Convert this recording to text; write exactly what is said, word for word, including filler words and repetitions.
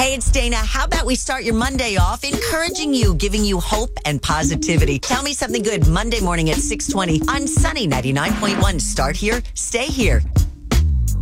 Hey, it's Dana. How about we start your Monday off encouraging you, giving you hope and positivity. Tell me something good Monday morning at six twenty on Sunny ninety-nine point one. Start here, stay here.